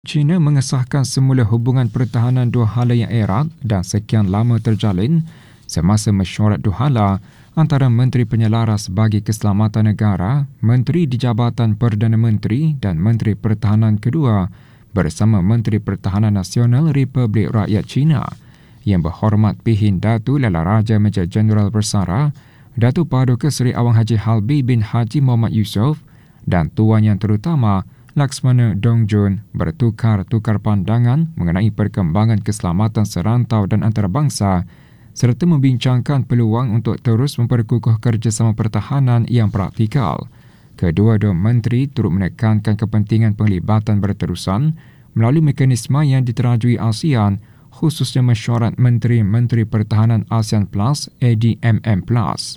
China mengesahkan semula hubungan pertahanan dua hala yang erat dan sekian lama terjalin semasa mesyuarat dua hala antara Menteri Penyelaras bagi Keselamatan Negara, Menteri di Jabatan Perdana Menteri dan Menteri Pertahanan kedua bersama Menteri Pertahanan Nasional Republik Rakyat China yang berhormat Pihin Datu Lala Raja Major Jeneral Bersara, Datuk Paduka Seri Awang Haji Halbi bin Haji Muhammad Yusof dan Tuan Yang Terutama Laksmana Dongjun bertukar-tukar pandangan mengenai perkembangan keselamatan serantau dan antarabangsa serta membincangkan peluang untuk terus memperkukuh kerjasama pertahanan yang praktikal. Kedua-dua menteri turut menekankan kepentingan penglibatan berterusan melalui mekanisme yang diterajui ASEAN, khususnya mesyuarat Menteri-Menteri Pertahanan ASEAN Plus ADMM Plus.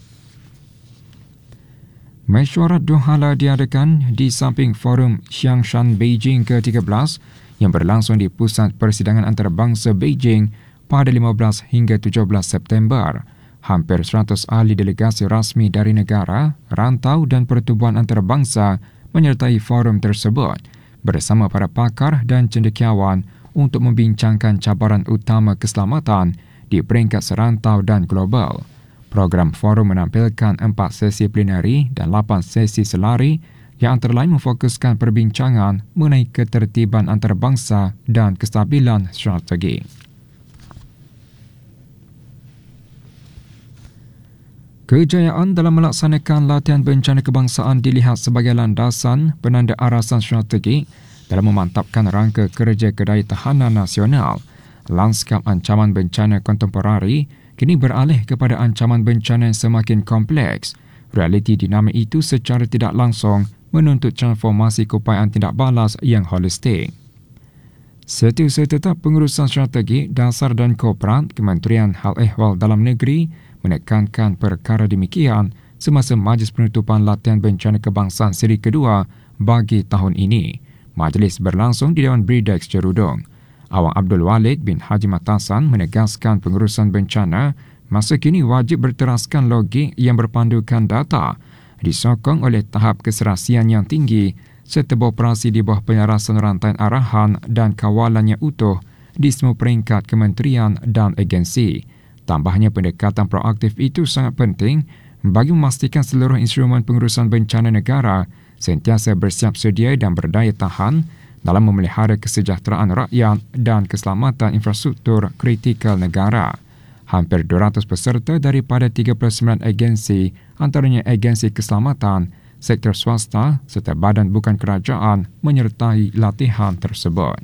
Mesyuarat dua hala diadakan di samping Forum Xiangshan Beijing ke-13 yang berlangsung di Pusat Persidangan Antarabangsa Beijing pada 15 hingga 17 September. Hampir 100 ahli delegasi rasmi dari negara, rantau dan pertubuhan antarabangsa menyertai forum tersebut bersama para pakar dan cendekiawan untuk membincangkan cabaran utama keselamatan di peringkat serantau dan global. Program forum menampilkan 4 sesi plenari dan 8 sesi selari yang antara lain memfokuskan perbincangan mengenai ketertiban antarabangsa dan kestabilan strategi. Kejayaan dalam melaksanakan latihan bencana kebangsaan dilihat sebagai landasan penanda arasan strategi dalam memantapkan rangka kerja kedaya tahanan nasional. Lanskap ancaman bencana kontemporari kini beralih kepada ancaman bencana yang semakin kompleks. Realiti dinamik itu secara tidak langsung menuntut transformasi keupayaan tindak balas yang holistik. Setiausaha Tetap Pengurusan Strategi Dasar dan Korporat Kementerian Hal Ehwal Dalam Negeri menekankan perkara demikian semasa Majlis Penutupan Latihan Bencana Kebangsaan seri kedua bagi tahun ini. Majlis berlangsung di Dewan Bridex Cerudong. Awang Abdul Walid bin Haji Matasan menegaskan pengurusan bencana masa kini wajib berteraskan logik yang berpandukan data, disokong oleh tahap keserasian yang tinggi serta beroperasi di bawah penyelarasan rantaian arahan dan kawalan yang utuh di semua peringkat kementerian dan agensi. Tambahnya, pendekatan proaktif itu sangat penting bagi memastikan seluruh instrumen pengurusan bencana negara sentiasa bersiap sedia dan berdaya tahan dalam memelihara kesejahteraan rakyat dan keselamatan infrastruktur kritikal negara. Hampir 200 peserta daripada 39 agensi, antaranya agensi keselamatan, sektor swasta serta badan bukan kerajaan menyertai latihan tersebut.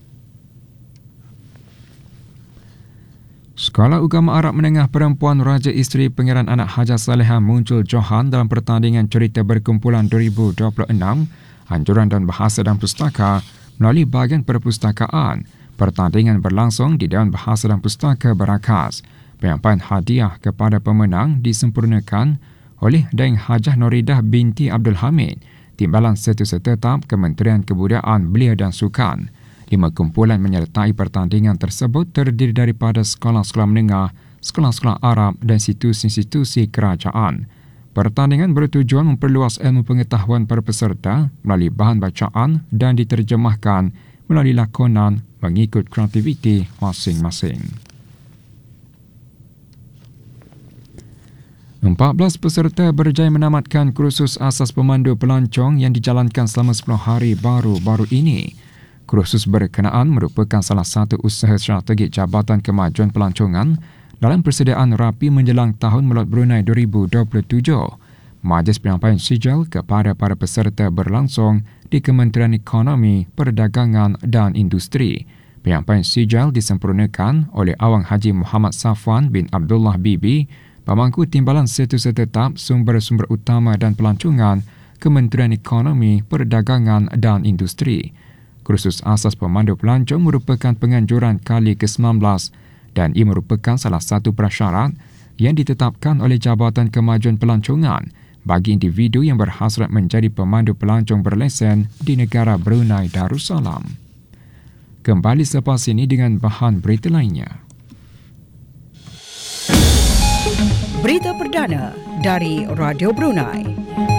Sekolah Ugama Arab Menengah Perempuan Raja Isteri Pangeran Anak Hajah Saleha muncul Johan dalam pertandingan cerita berkumpulan 2026 Anjuran dan Bahasa dan Pustaka melalui bahagian perpustakaan. Pertandingan berlangsung di Dewan Bahasa dan Pustaka Barakas. Penyampaian hadiah kepada pemenang disempurnakan oleh Daing Hajah Noridah binti Abdul Hamid, Timbalan Setiausaha Tetap Kementerian Kebudayaan Belia dan Sukan. 5 kumpulan menyertai pertandingan tersebut terdiri daripada sekolah-sekolah menengah, sekolah-sekolah Arab dan institusi-institusi kerajaan. Pertandingan bertujuan memperluas ilmu pengetahuan para peserta melalui bahan bacaan dan diterjemahkan melalui lakonan mengikut kreativiti masing-masing. 14 peserta berjaya menamatkan kursus asas pemandu pelancong yang dijalankan selama 10 hari baru-baru ini. Kursus berkenaan merupakan salah satu usaha strategi Jabatan Kemajuan Pelancongan dalam persediaan rapi menjelang Tahun Melut Brunei 2027. Majlis penyampaian sijil kepada para peserta berlangsung di Kementerian Ekonomi, Perdagangan dan Industri. Penyampaian sijil disempurnakan oleh Awang Haji Muhammad Safwan bin Abdullah Bibi, Pemangku Timbalan Setiausaha Tetap Sumber-Sumber Utama dan Pelancongan, Kementerian Ekonomi, Perdagangan dan Industri. Kursus asas pemandu pelancong merupakan penganjuran kali ke-19 dan ia merupakan salah satu prasyarat yang ditetapkan oleh Jabatan Kemajuan Pelancongan bagi individu yang berhasrat menjadi pemandu pelancong berlesen di negara Brunei Darussalam. Kembali selepas ini dengan bahan berita lainnya. Berita perdana dari Radio Brunei.